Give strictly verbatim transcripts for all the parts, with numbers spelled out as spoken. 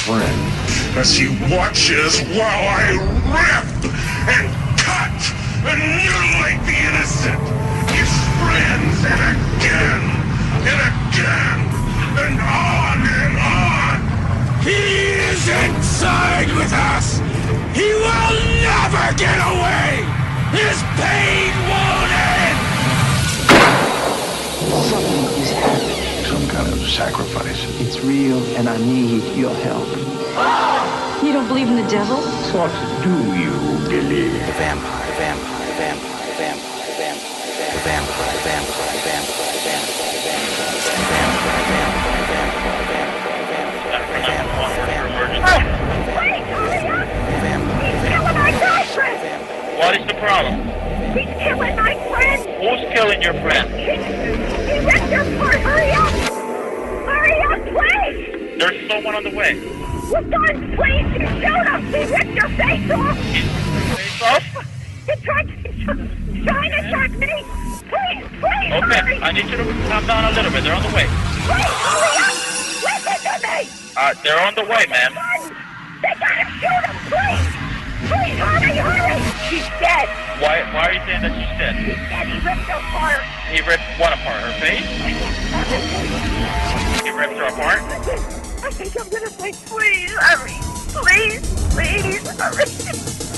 friend as he watches while I rip and cut and mutilate the innocent. His friends, and again and again and on and on. He is inside with us. He will never get away. His pain won't end. Something is happening. Some kind of sacrifice. It's real, and I need your help. You don't believe in the devil? What do you believe? The vampire, the vampire, the vampire, the vampire, the vampire, the vampire, the vampire, the vampire, the vampire, the vampire, the vampire. What is the problem? He's killing my friend! Who's killing your friend? He, he ripped her apart! Hurry up! Hurry up, please! There's someone on the way. Well, God, please! He showed us! He ripped your face off! Face off? He tried to trying to attack me! Please, please, Okay, hurry! I need you to calm down a little bit. They're on the way. Please, hurry up! Listen to me! Uh, they're on the way, ma'am. They gotta shoot him, please! Please, hurry, hurry! She's dead! Why, why are you saying that she's dead? She's dead! He ripped her apart! He ripped what apart? Her face? He ripped her apart? I think I'm gonna say, please, hurry! Please, please, hurry!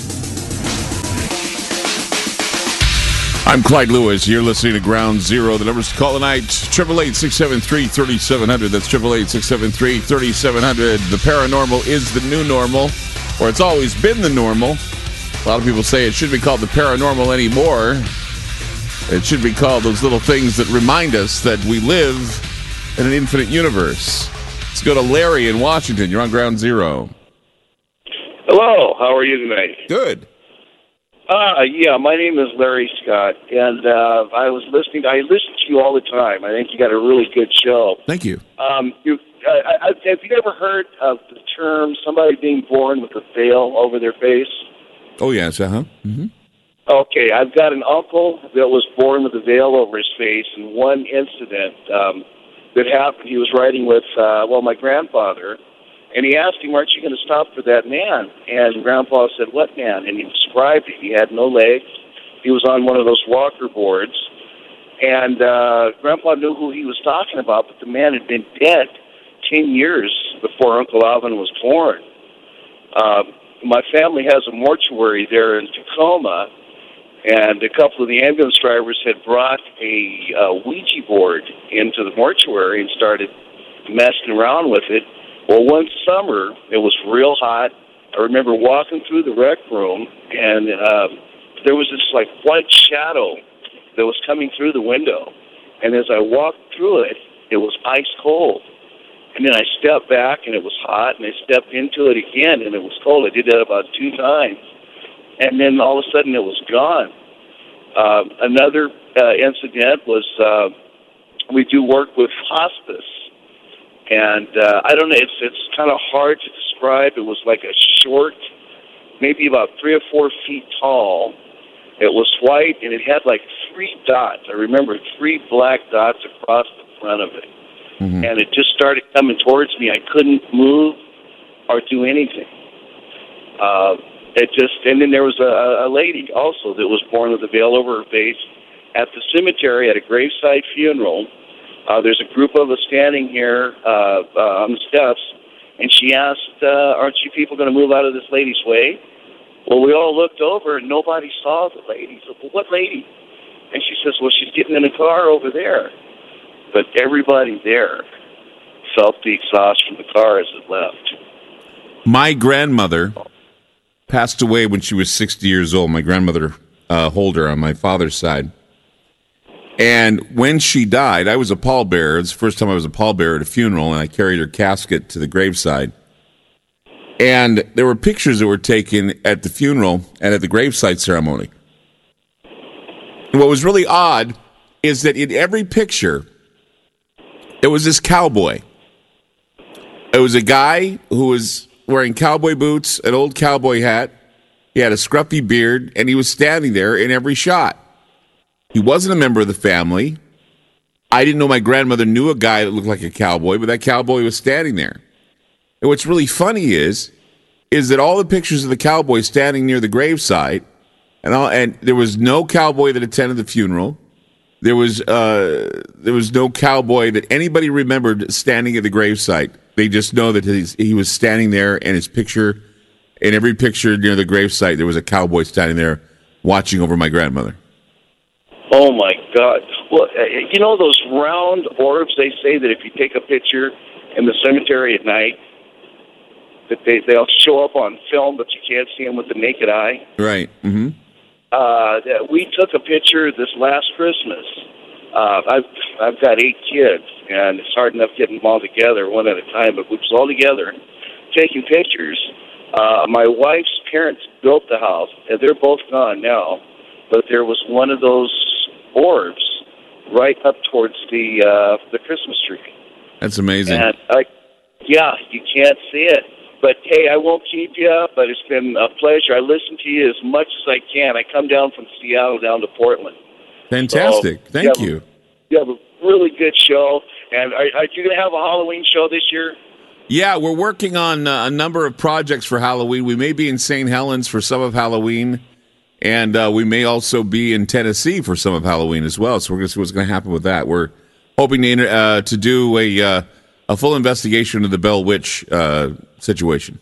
I'm Clyde Lewis. You're listening to Ground Zero. The numbers to call tonight, eight eight eight, six seven three, three seven zero zero. That's eight eight eight, six seven three, three seven zero zero. The paranormal is the new normal, or it's always been the normal. A lot of people say it shouldn't be called the paranormal anymore. It should be called those little things that remind us that we live in an infinite universe. Let's go to Larry in Washington. You're on Ground Zero. Hello, how are you tonight? Good. Uh, yeah, my name is Larry Scott, and uh, I was listening. I listen to you all the time. I think you got a really good show. Thank you. Um, you uh, I, have you ever heard of the term somebody being born with a veil over their face? Oh, yes, uh-huh. Mm-hmm. Okay, I've got an uncle that was born with a veil over his face, and one incident um, that happened, he was riding with, uh, well, my grandfather, and he asked him, aren't you going to stop for that man? And Grandpa said, what man? And he described it. He had no legs. He was on one of those walker boards. And uh, Grandpa knew who he was talking about, but the man had been dead ten years before Uncle Alvin was born. Uh, my family has a mortuary there in Tacoma, and a couple of the ambulance drivers had brought a uh, Ouija board into the mortuary and started messing around with it. Well, one summer, it was real hot. I remember walking through the rec room, and uh, there was this, like, white shadow that was coming through the window. And as I walked through it, it was ice cold. And then I stepped back, and it was hot, and I stepped into it again, and it was cold. I did that about two times. And then all of a sudden, it was gone. Uh, another uh, incident was uh, we do work with hospice. And uh, I don't know, it's it's kind of hard to describe. It was like a short, maybe about three or four feet tall. It was white, and it had like three dots. I remember three black dots across the front of it. Mm-hmm. And it just started coming towards me. I couldn't move or do anything. Uh, it just, and then there was a, a lady also that was born with a veil over her face at the cemetery at a graveside funeral. Uh, there's a group of us standing here uh, uh, on the steps, and she asked, uh, aren't you people going to move out of this lady's way? Well, we all looked over, and nobody saw the lady. So, well, what lady? And she says, well, she's getting in a car over there. But everybody there felt the exhaust from the car as it left. My grandmother passed away when she was sixty years old. My grandmother uh, Holder on my father's side. And when she died, I was a pallbearer. It's the first time I was a pallbearer at a funeral, and I carried her casket to the graveside. And there were pictures that were taken at the funeral and at the graveside ceremony. And what was really odd is that in every picture, it was this cowboy. It was a guy who was wearing cowboy boots, an old cowboy hat. He had a scruffy beard, and he was standing there in every shot. He wasn't a member of the family. I didn't know my grandmother knew a guy that looked like a cowboy, but that cowboy was standing there. And what's really funny is, is that all the pictures of the cowboy standing near the gravesite, and all, and there was no cowboy that attended the funeral. There was uh, there was no cowboy that anybody remembered standing at the gravesite. They just know that he's, he was standing there, and his picture, in every picture near the gravesite, there was a cowboy standing there watching over my grandmother. Oh, my God. Well, uh, you know those round orbs they say that if you take a picture in the cemetery at night, that they, they'll show up on film, but you can't see them with the naked eye? Right. Mm-hmm. Uh, we took a picture this last Christmas. Uh, I've I've got eight kids, and it's hard enough getting them all together one at a time, but we was all together taking pictures. Uh, my wife's parents built the house, and they're both gone now, but there was one of those orbs right up towards the uh, the Christmas tree. That's amazing. And I, yeah, you can't see it. But, hey, I won't keep you, but it's been a pleasure. I listen to you as much as I can. I come down from Seattle down to Portland. Fantastic. So, Thank you. you. Have, you have a really good show. And are, are you going to have a Halloween show this year? Yeah, we're working on uh, a number of projects for Halloween. We may be in Saint Helens for some of Halloween, and uh, we may also be in Tennessee for some of Halloween as well. So we're going to see what's going to happen with that. We're hoping to, uh, to do a... Uh, A full investigation of the Bell Witch uh, situation.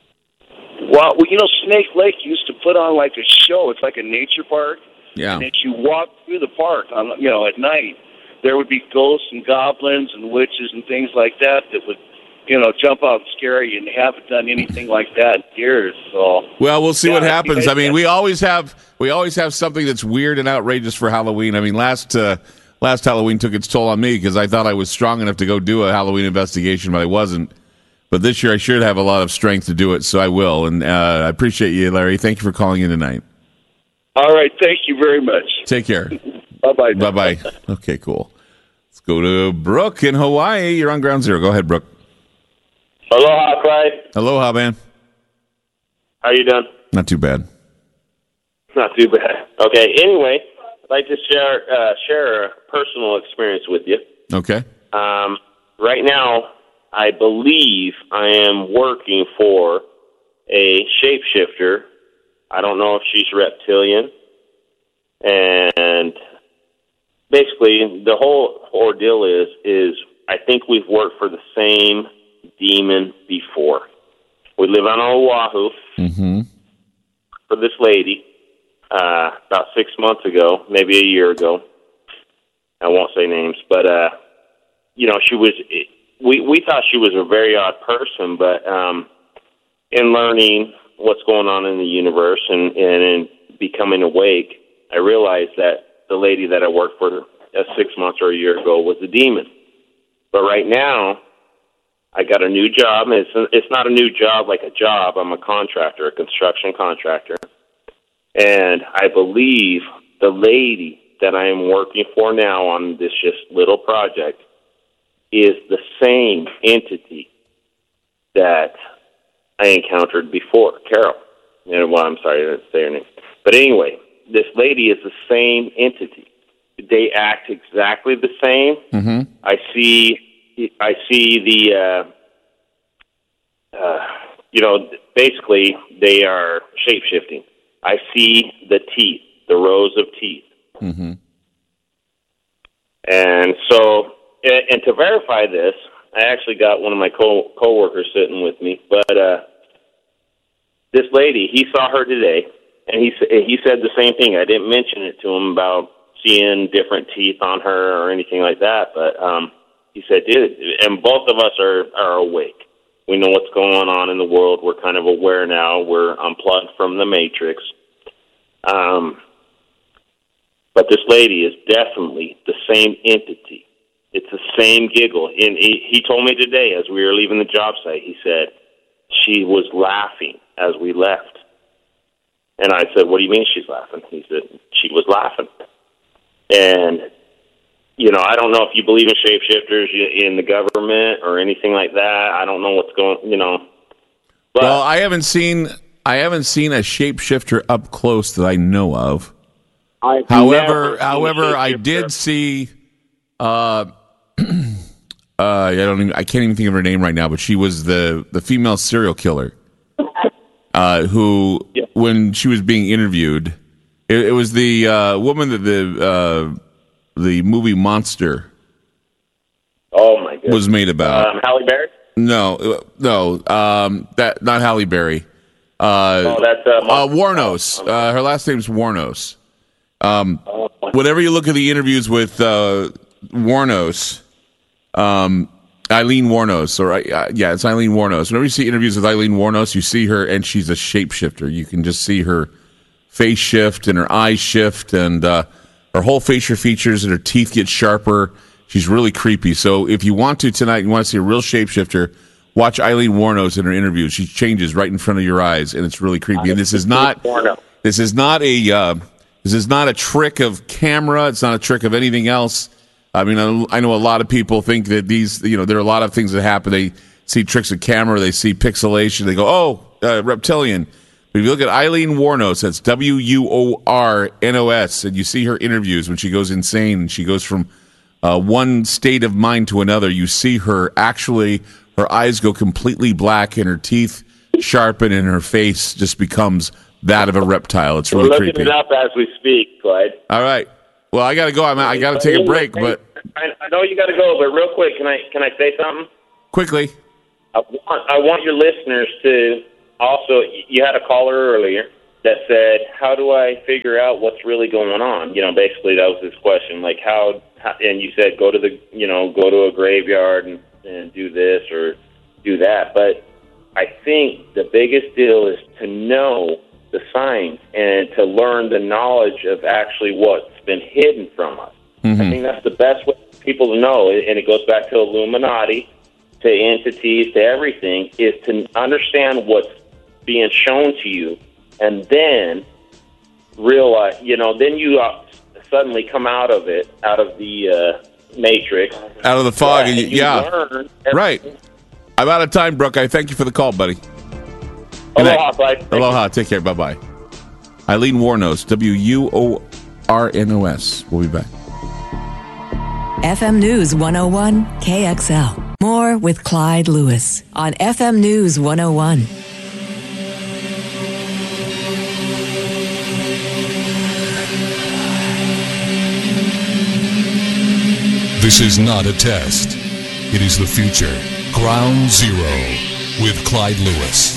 Well, well, you know, Snake Lake used to put on like a show. It's like a nature park. Yeah. And as you walk through the park, on you know, at night, there would be ghosts and goblins and witches and things like that that would, you know, jump out and scare you. And they haven't done anything like that in years. So. Well, we'll see yeah, what happens. I, I mean, we always have we always have something that's weird and outrageous for Halloween. I mean, last. Uh, Last Halloween took its toll on me because I thought I was strong enough to go do a Halloween investigation, but I wasn't. But this year I should have a lot of strength to do it, so I will. And uh, I appreciate you, Larry. Thank you for calling in tonight. All right. Thank you very much. Take care. Bye-bye. Bye-bye. Okay, cool. Let's go to Brooke in Hawaii. You're on Ground Zero. Go ahead, Brooke. Aloha, Clyde. Aloha, man. How you doing? Not too bad. Not too bad. Okay, anyway, I'd like to share uh, share a personal experience with you. Okay. Um, right now, I believe I am working for a shapeshifter. I don't know if she's reptilian. And basically, the whole ordeal is, is I think we've worked for the same demon before. We live on Oahu mm-hmm. for this lady. Uh, about six months ago, maybe a year ago. I won't say names, but, uh, you know, she was, we, we thought she was a very odd person, but um, in learning what's going on in the universe and, and in becoming awake, I realized that the lady that I worked for uh, six months or a year ago was a demon. But right now, I got a new job. It's, it's not a new job like a job. I'm a contractor, a construction contractor. And I believe the lady that I am working for now on this just little project is the same entity that I encountered before, Carol. And, well, I'm sorry, I didn't say her name. But anyway, this lady is the same entity. They act exactly the same. Mm-hmm. I see, I see the, uh, uh, you know, basically they are shape-shifting. I see the teeth, the rows of teeth. Mm-hmm. And so, and to verify this, I actually got one of my co coworkers sitting with me. But uh, this lady, he saw her today, and he he said the same thing. I didn't mention it to him about seeing different teeth on her or anything like that. But um, he said, dude, and both of us are, are awake. We know what's going on in the world. We're kind of aware now. We're unplugged from the matrix. Um, but this lady is definitely the same entity. It's the same giggle. And he, he told me today as we were leaving the job site, he said, she was laughing as we left. And I said, what do you mean she's laughing? He said, she was laughing. And, you know, I don't know if you believe in shapeshifters in the government or anything like that. I don't know what's going, you know. But, well, I haven't seen I haven't seen a shapeshifter up close that I know of. I've however, never however, I shapeshifter. did see uh, Uh, I don't even, I can't even think of her name right now, but she was the, the female serial killer uh, who, Yeah. when she was being interviewed, it, it was the uh, woman that the uh, the movie Monster Oh my goodness. was made about. Um, Halle Berry. No, uh, no, um, that not Halle Berry. Uh, Oh, that's uh, uh, Mon- Warnos. Uh, her last name's Warnos. Um, Oh, whenever you look at the interviews with uh, Warnos, um, Eileen Warnos, or uh, yeah, it's Eileen Warnos. Whenever you see interviews with Eileen Warnos, you see her, and she's a shapeshifter. You can just see her face shift and her eyes shift, and uh, her whole facial features, and her teeth get sharper. She's really creepy. So if you want to tonight, you want to see a real shapeshifter, watch Eileen Warnos in her interview. She changes right in front of your eyes, and it's really creepy. And this is not this is not a uh, this is not a trick of camera. It's not a trick of anything else. I mean, I, I know a lot of people think that these, you know, there are a lot of things that happen. They see tricks of camera, they see pixelation, they go, oh, uh, reptilian. But if you look at Eileen Warnos, that's W U O R N O S, and you see her interviews when she goes insane and she goes from uh, one state of mind to another, you see her actually, her eyes go completely black and her teeth sharpen and her face just becomes that of a reptile. It's really We're looking creepy. it up as we speak, Clyde. All right. Well, I got to go. I'm, I got to take a break, but I, I know you got to go, but real quick, can I can I say something? quickly. I want I want your listeners to also. You had a caller earlier that said, "How do I figure out what's really going on?" You know, basically that was his question. Like how, how and you said go to the you know go to a graveyard and, and do this or do that. But I think the biggest deal is to know the signs and to learn the knowledge of actually what's been hidden from us. Mm-hmm. I think that's the best way for people to know, and it goes back to Illuminati, to entities, to everything, is to understand what's being shown to you, and then realize, you know, then you uh, suddenly come out of it, out of the uh, matrix. Out of the fog. Yeah, and you, and you yeah. learn Right. I'm out of time, Brooke. I thank you for the call, buddy. Good Aloha, night. Clyde. Thank you. Aloha. Take care. Bye-bye. Eileen Warnos, W U O R N O S. We'll be back. F M News one oh one K X L. More with Clyde Lewis on F M News one oh one. This is not a test. It is the future. Ground Zero with Clyde Lewis.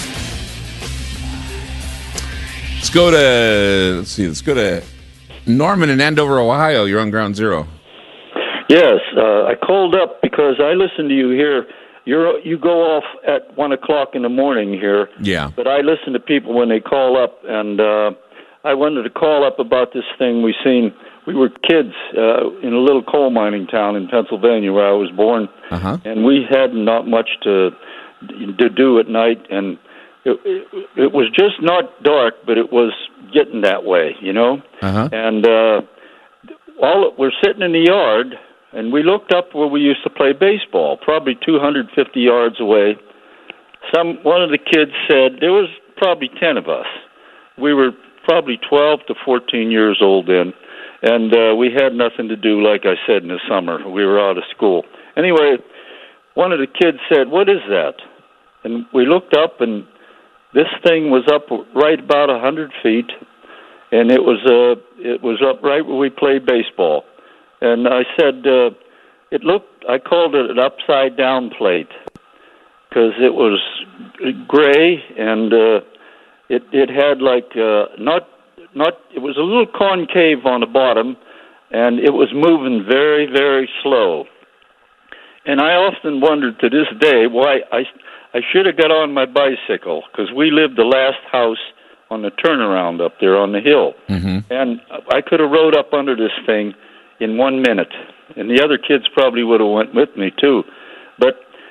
Let's go to, let's see, let's go to Norman in Andover, Ohio. You're on Ground Zero. Yes, uh, I called up because I listen to you here. You're you go off at one o'clock in the morning here. Yeah. But I listen to people when they call up, and uh, I wanted to call up about this thing we seen. We were kids uh, in a little coal mining town in Pennsylvania where I was born, Uh-huh. and we had not much to to do at night, and it, it, it was just not dark, but it was getting that way, you know. Uh-huh. And uh, all we're sitting in the yard. And we looked up where we used to play baseball, probably two hundred fifty yards away. Some one of the kids said there was probably ten of us. We were probably twelve to fourteen years old then, and uh, we had nothing to do, like I said, in the summer. We were out of school. Anyway, one of the kids said, "What is that?" And we looked up, and this thing was up right about a hundred feet, and it was uh, it was up right where we played baseball. And I said, uh, it looked, I called it an upside-down plate because it was gray and uh, it it had like, uh, not, not, it was a little concave on the bottom and it was moving very, very slow. And I often wondered to this day why I, I should have got on my bicycle because we lived the last house on the turnaround up there on the hill. Mm-hmm. And I could have rode up under this thing in one minute, and the other kids probably would have went with me too. But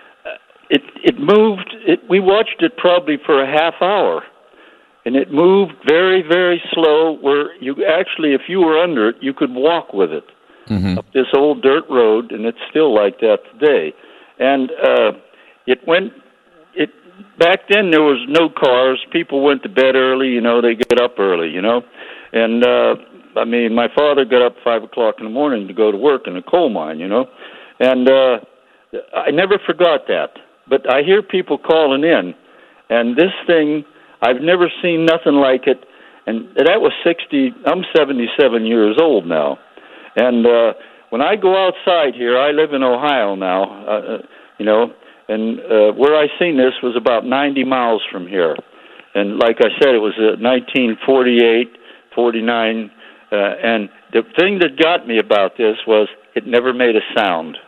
it it moved. It, we watched it probably for a half hour, and it moved very, very slow. Where you actually, if you were under it, you could walk with it Mm-hmm. up this old dirt road, and it's still like that today. And uh, it went. It back then there was no cars. People went to bed early. You know, they get up early. You know, and. Uh, I mean, my father got up five o'clock in the morning to go to work in a coal mine, you know, and uh, I never forgot that. But I hear people calling in, and this thing, I've never seen nothing like it. And that was sixty, I'm seventy-seven years old now. And uh, when I go outside here, I live in Ohio now, uh, you know, and uh, where I seen this was about ninety miles from here. And like I said, it was uh, nineteen forty-eight, forty-nine, uh, and the thing that got me about this was it never made a sound.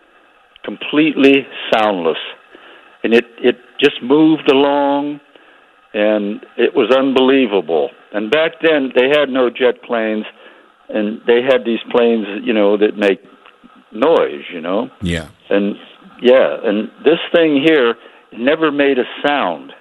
Completely soundless. And it, it just moved along, and it was unbelievable. And back then, they had no jet planes, and they had these planes, you know, that make noise, you know? Yeah. And, yeah, and this thing here never made a sound.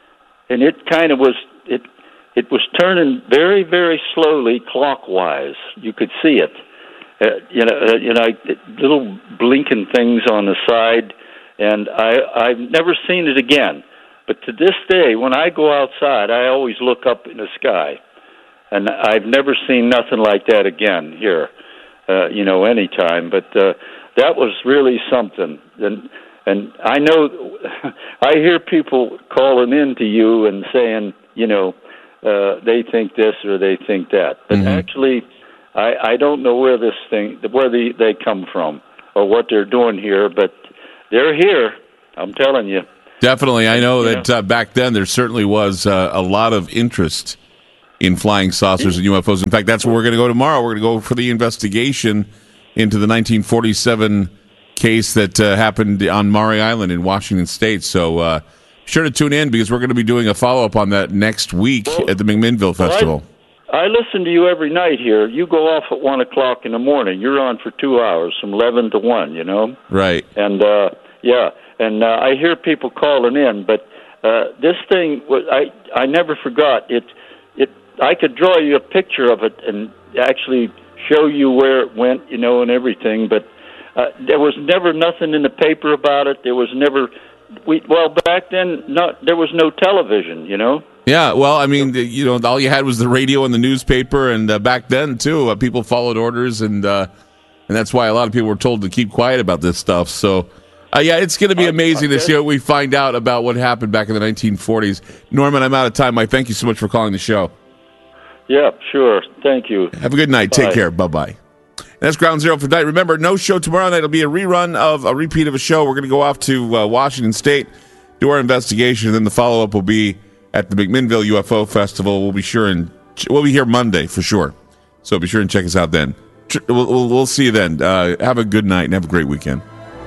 And it kind of was, it it was turning very, very slowly clockwise. You could see it. Uh, you know, uh, you know, little blinking things on the side, and I, I've never seen it again. But to this day, when I go outside, I always look up in the sky, and I've never seen nothing like that again here, uh, you know, anytime. But uh, that was really something. And and I know, I hear people calling in to you and saying, you know, uh, they think this or they think that. But mm-hmm. actually, I, I don't know where this thing, where they, they come from or what they're doing here, but they're here, I'm telling you. Definitely. I know that uh, back then there certainly was uh, a lot of interest in flying saucers and U F Os. In fact, that's where we're going to go tomorrow. We're going to go for the investigation into the nineteen forty-seven case that uh, happened on Maury Island in Washington State. So uh, sure to tune in because we're going to be doing a follow-up on that next week well, at the McMinnville Festival. I, I listen to you every night here. You go off at one o'clock in the morning. You're on for two hours from eleven to one, you know? Right. And, uh, yeah. And uh, I hear people calling in, but uh, this thing, I I never forgot. It, it. I could draw you a picture of it and actually show you where it went, you know, and everything. But uh, there was never nothing in the paper about it. There was never. We well back then, not there was no television, you know. Yeah, well, I mean, you know, all you had was the radio and the newspaper, and uh, back then too, uh, people followed orders, and uh, and that's why a lot of people were told to keep quiet about this stuff. So. Uh, yeah, it's going to be amazing to see what we find out about what happened back in the nineteen forties. Norman, I'm out of time. Mike, thank you so much for calling the show. Yeah, sure. Thank you. Have a good night. Bye. Take care. Bye-bye. That's Ground Zero for tonight. Remember, no show tomorrow night. It'll be a rerun of a repeat of a show. We're going to go off to uh, Washington State, do our investigation, and then the follow-up will be at the McMinnville U F O Festival. We'll be sure and we'll be here Monday for sure. So be sure and check us out then. We'll, we'll, we'll see you then. Uh, have a good night and have a great weekend.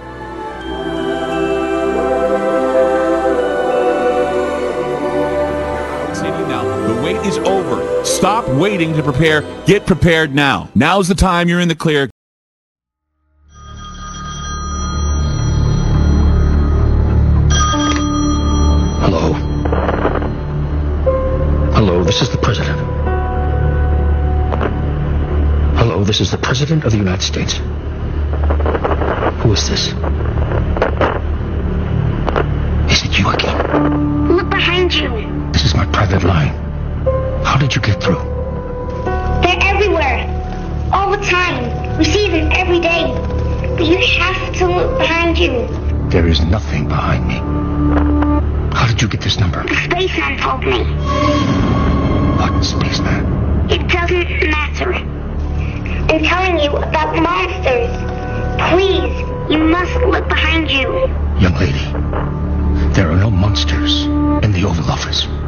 Is over. Stop waiting to prepare. Get prepared now. Now's the time. You're in the clear. Hello. Hello, this is the president. Hello, this is the president of the United States. Who is this? Is it you again? Look behind you. This is my private line. How did you get through? They're everywhere. All the time. We see them every day. But you have to look behind you. There is nothing behind me. How did you get this number? The spaceman told me. What spaceman? It doesn't matter. I'm telling you about monsters. Please, you must look behind you. Young lady, there are no monsters in the Oval Office.